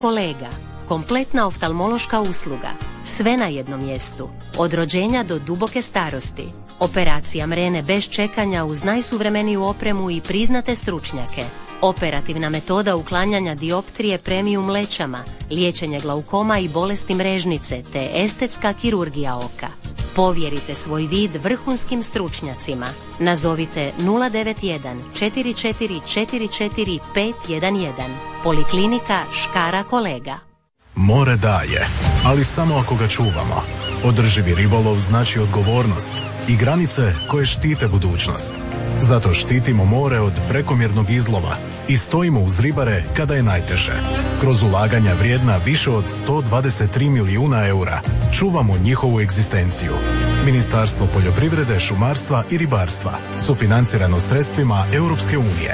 Kolega, kompletna oftalmološka usluga, sve na jednom mjestu, od rođenja do duboke starosti, operacija mrene bez čekanja uz najsuvremeniju opremu i priznate stručnjake, operativna metoda uklanjanja dioptrije premium lećama, liječenje glaukoma i bolesti mrežnice te estetska kirurgija oka. Povjerite svoj vid vrhunskim stručnjacima. Nazovite 091 4444 511. Poliklinika Škara Kolega. More daje, ali samo ako ga čuvamo. Održivi ribolov znači odgovornost i granice koje štite budućnost. Zato štitimo more od prekomjernog izlova i stojimo uz ribare kada je najteže. Kroz ulaganja vrijedna više od 123 milijuna eura čuvamo njihovu egzistenciju. Ministarstvo poljoprivrede, šumarstva i ribarstva, sufinancirano sredstvima Europske unije.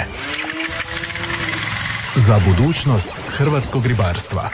Za budućnost hrvatskog ribarstva.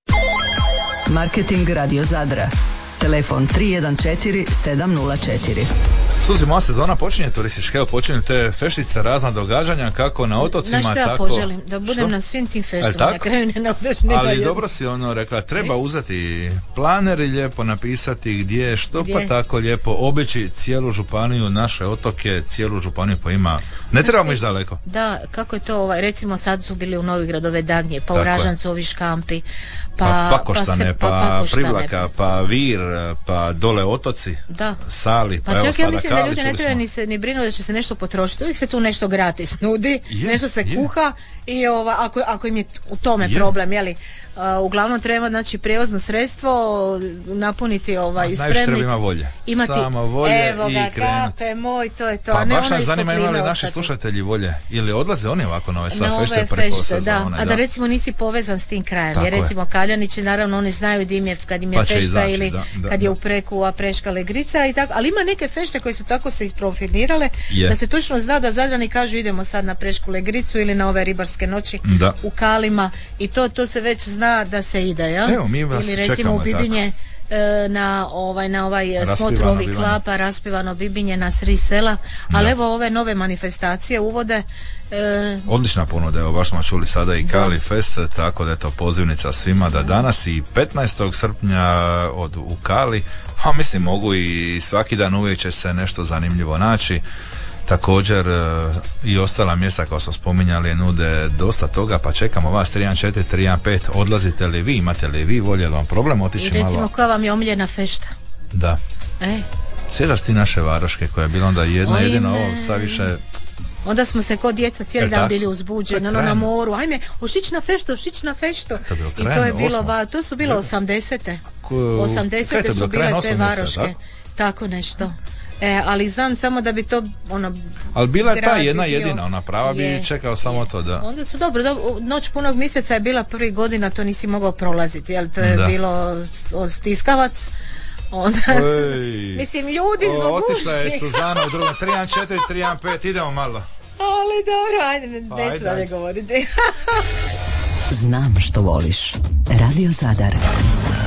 Marketing Radio Zadra. Telefon 314 704. Suzi, moja sezona počinje turistička, evo počinju te feštice, razna događanja, kako na otocima, tako... Znaš što ja poželim? Da budem na svim tim feštama, na kraju ne odeš nego ali jedno. Dobro si rekla, treba uzeti planer i lijepo napisati gdje, što gdje? Pa tako lijepo obići cijelu županiju, naše otoke, cijelu županiju pa ima, ne trebamo ići daleko. Da, kako je to, recimo sad su bili u Novigradove Dagnje, pa u Ražancu ovi škampi, pa Pakoštane, pa Privlaka, pa Vir, pa dole otoci, da. Sali, pa čak ja mislim da ljudi ne treba ni brinuti da će se nešto potrošiti, uvijek se tu nešto gratis nudi, nešto se kuha i ako im je u tome problem, jeli, uglavnom treba znači prijevozno sredstvo napuniti i spremnik. Najviše ima volje. Samo volje evo ga, i krenuti. Kape moj, to je to. Pa baš nas zanima imali naši slušatelji volje ili odlaze oni ovako na ove sve fešte preko sezone. A da recimo nisi povezan s tim krajem, jer recimo Kaljanići naravno oni znaju dim je, kad im je fešta izaći, ili kad je u Preku Preška Legrica i tako, ali ima neke fešte koje su tako se isprofilirale da se točno zna da Zadrani kažu idemo sad na Prešku Legricu ili na ove ribarske noći u Kalima i to se već zna da se ide, ja? Evo, mi vas ili recimo čekamo, u Bibinje na ovaj smotru ovih klapa raspivano Bibinje na Sri sela, ali evo ove nove manifestacije uvode odlična ponuda, evo baš smo čuli sada i Kali Fest, tako da je to pozivnica svima da danas i 15. srpnja u Kali, a mislim mogu i svaki dan, uvijek će se nešto zanimljivo naći. Također i ostala mjesta kao smo spominjali nude dosta toga, pa čekamo vas 314 315. Odlazite li vi, imate li vi volje, vam problem otići malo? I recimo koja vam je omiljena fešta? Da. Sjećaš ti naše Varoške koja je bila onda jedina ovo sa više. Onda smo se kod djeca cijeli dan bili uzbuđeni, na moru, ajme, ošić na feštu. I to je bilo, to su bilo 80-te. 80-te su bile te Varoške. Tako nešto. Ali znam samo da bi to ali bila je ta jedna jedina, ona prava bi čekao samo to, da. Onda su dobro, noć punog mjeseca je bila prvi godina, to nisi mogao prolaziti, jel to je bilo stiskavac. Onda, mislim, ljudi zbog gužvi. Otišla je Suzana u drugom 314 315, idemo malo. Ali dobro, ajde, neću dalje govoriti. Znam što voliš. Radio Zadar.